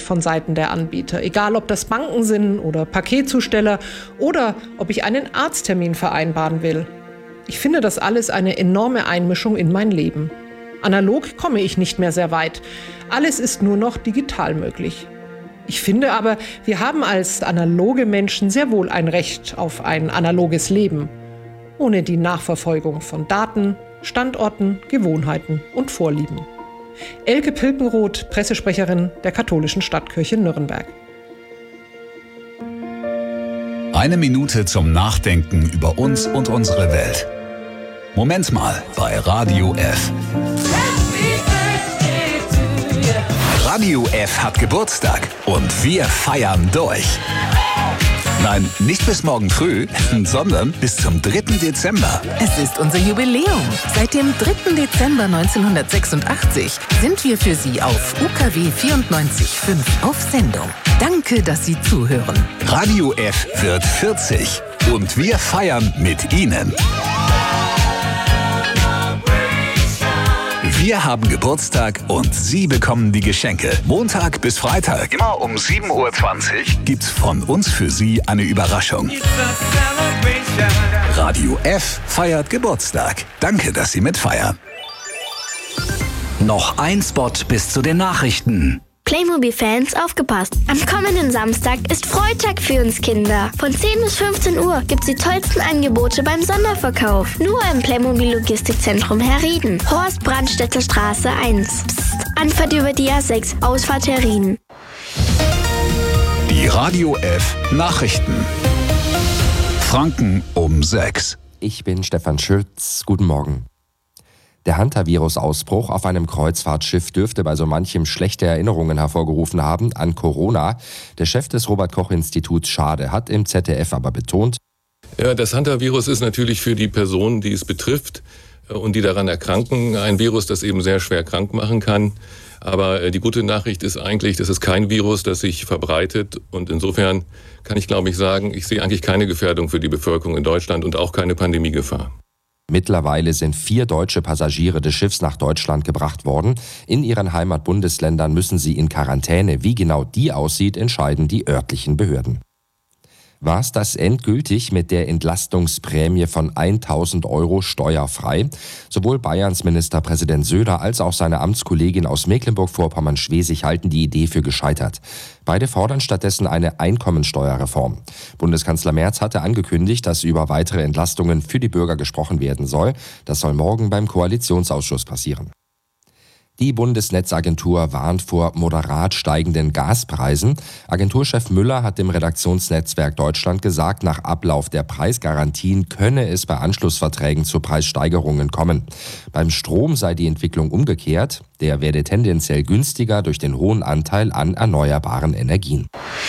von Seiten der Anbieter, egal ob das Banken sind oder Paketzusteller oder ob ich einen Arzttermin vereinbaren will. Ich finde das alles eine enorme Einmischung in mein Leben. Analog komme ich nicht mehr sehr weit. Alles ist nur noch digital möglich. Ich finde aber, wir haben als analoge Menschen sehr wohl ein Recht auf ein analoges Leben, ohne die Nachverfolgung von Daten, Standorten, Gewohnheiten und Vorlieben. Elke Pilkenroth, Pressesprecherin der Katholischen Stadtkirche Nürnberg. Eine Minute zum Nachdenken über uns und unsere Welt. Moment mal bei Radio F. Radio F hat Geburtstag und wir feiern durch. Nein, nicht bis morgen früh, sondern bis zum 3. Dezember. Es ist unser Jubiläum. Seit dem 3. Dezember 1986 sind wir für Sie auf UKW 94.5 auf Sendung. Danke, dass Sie zuhören. Radio F wird 40 und wir feiern mit Ihnen. Wir haben Geburtstag und Sie bekommen die Geschenke. Montag bis Freitag, immer um 7.20 Uhr, gibt's von uns für Sie eine Überraschung. Radio F feiert Geburtstag. Danke, dass Sie mitfeiern. Noch ein Spot bis zu den Nachrichten. Playmobil-Fans, aufgepasst! Am kommenden Samstag ist Freitag für uns Kinder. Von 10 bis 15 Uhr gibt's die tollsten Angebote beim Sonderverkauf. Nur im Playmobil-Logistikzentrum Herrieden. Horst Brandstätter Straße 1. Psst. Anfahrt über die A6, Ausfahrt Herrieden. Die Radio F Nachrichten. Franken um 6. Ich bin Stefan Schütz. Guten Morgen. Der Hantavirus-Ausbruch auf einem Kreuzfahrtschiff dürfte bei so manchem schlechte Erinnerungen hervorgerufen haben an Corona. Der Chef des Robert-Koch-Instituts Schade hat im ZDF aber betont: Ja, das Hantavirus ist natürlich für die Personen, die es betrifft und die daran erkranken, ein Virus, das eben sehr schwer krank machen kann. Aber die gute Nachricht ist eigentlich, das ist kein Virus, das sich verbreitet. Und insofern kann ich, glaube ich, sagen, ich sehe eigentlich keine Gefährdung für die Bevölkerung in Deutschland und auch keine Pandemiegefahr. Mittlerweile sind 4 deutsche Passagiere des Schiffs nach Deutschland gebracht worden. In ihren Heimatbundesländern müssen sie in Quarantäne. Wie genau die aussieht, entscheiden die örtlichen Behörden. War es das endgültig mit der Entlastungsprämie von 1.000 € steuerfrei? Sowohl Bayerns Ministerpräsident Söder als auch seine Amtskollegin aus Mecklenburg-Vorpommern-Schwesig halten die Idee für gescheitert. Beide fordern stattdessen eine Einkommensteuerreform. Bundeskanzler Merz hatte angekündigt, dass über weitere Entlastungen für die Bürger gesprochen werden soll. Das soll morgen beim Koalitionsausschuss passieren. Die Bundesnetzagentur warnt vor moderat steigenden Gaspreisen. Agenturchef Müller hat dem Redaktionsnetzwerk Deutschland gesagt, nach Ablauf der Preisgarantien könne es bei Anschlussverträgen zu Preissteigerungen kommen. Beim Strom sei die Entwicklung umgekehrt. Der werde tendenziell günstiger durch den hohen Anteil an erneuerbaren Energien.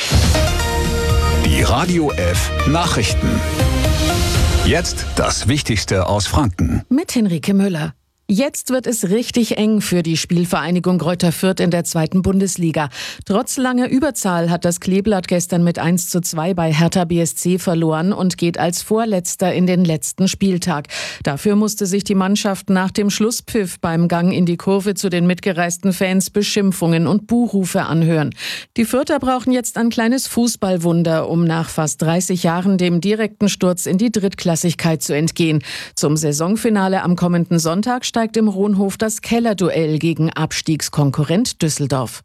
Die Radio F Nachrichten. Jetzt das Wichtigste aus Franken. Mit Henrike Müller. Jetzt wird es richtig eng für die Spielvereinigung Greuther Fürth in der 2. Bundesliga. Trotz langer Überzahl hat das Kleeblatt gestern mit 1:2 bei Hertha BSC verloren und geht als Vorletzter in den letzten Spieltag. Dafür musste sich die Mannschaft nach dem Schlusspfiff beim Gang in die Kurve zu den mitgereisten Fans Beschimpfungen und Buhrufe anhören. Die Fürther brauchen jetzt ein kleines Fußballwunder, um nach fast 30 Jahren dem direkten Sturz in die Drittklassigkeit zu entgehen. Zum Saisonfinale am kommenden Sonntag steigt im Rohnhof das Kellerduell gegen Abstiegskonkurrent Düsseldorf.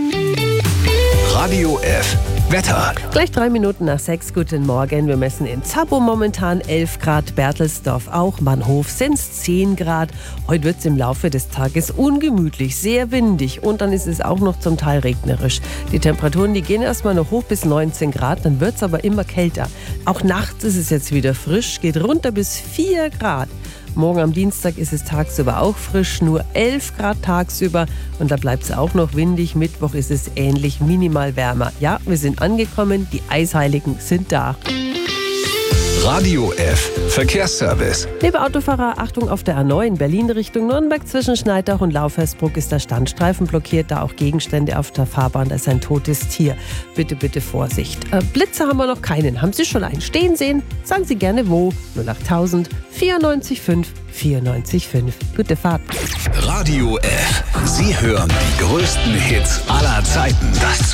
Radio F Wetter. Gleich 3 Minuten nach 6. Guten Morgen. Wir messen in Zappel momentan 11 Grad, Bertelsdorf auch, Mannhof sind es 10 Grad. Heute wird es im Laufe des Tages ungemütlich, sehr windig und dann ist es auch noch zum Teil regnerisch. Die Temperaturen, die gehen erstmal noch hoch bis 19 Grad, dann wird es aber immer kälter. Auch nachts ist es jetzt wieder frisch, geht runter bis 4 Grad. Morgen am Dienstag ist es tagsüber auch frisch, nur 11 Grad tagsüber und da bleibt es auch noch windig. Mittwoch ist es ähnlich, minimal wärmer. Ja, wir sind angekommen, die Eisheiligen sind da. Radio F Verkehrsservice. Liebe Autofahrer, Achtung auf der A9 Berlin Richtung Nürnberg zwischen Schneidach und Laufhersbruck ist der Standstreifen blockiert, da auch Gegenstände auf der Fahrbahn, da ist ein totes Tier. Bitte, bitte Vorsicht. Blitze haben wir noch keinen. Haben Sie schon einen stehen sehen? Sagen Sie gerne wo. 08000 94 5 94 5. Gute Fahrt. Radio F. Sie hören die größten Hits aller Zeiten. Das